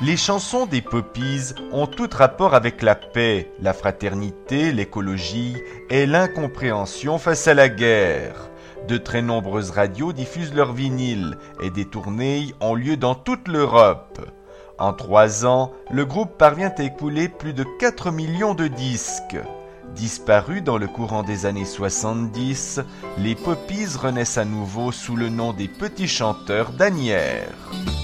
Les chansons des Poppies ont tout rapport avec la paix, la fraternité, l'écologie et l'incompréhension face à la guerre. De très nombreuses radios diffusent leurs vinyles et des tournées ont lieu dans toute l'Europe. En 3 ans, le groupe parvient à écouler plus de 4 millions de disques. Disparus dans le courant des années 70, les Poppies renaissent à nouveau sous le nom des Petits Chanteurs d'Asnières.